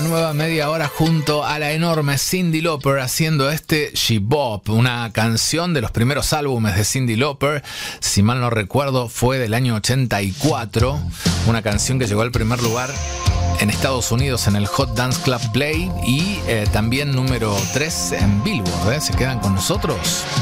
Nueva media hora junto a la enorme Cyndi Lauper haciendo She Bop, una canción de los primeros álbumes de Cyndi Lauper. Si mal no recuerdo, fue del año 84, una canción que llegó al primer lugar en Estados Unidos en el Hot Dance Club Play y también número 3 en Billboard. ¿Se quedan con nosotros?